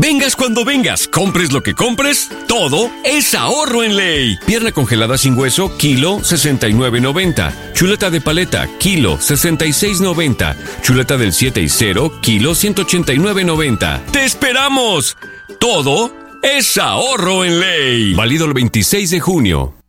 Vengas cuando vengas, compres lo que compres, todo es ahorro en Ley. Pierna congelada sin hueso, kilo 69.90. Chuleta de paleta, kilo 66.90. Chuleta del 7 y 0, kilo 189.90. ¡Te esperamos! Todo es ahorro en Ley. Válido el 26 de junio.